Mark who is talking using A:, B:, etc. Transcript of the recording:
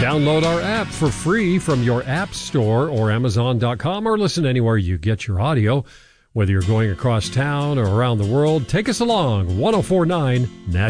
A: Download our app for free from your app store or Amazon.com, or listen anywhere you get your audio. Whether you're going across town or around the world, take us along. 104.9 National.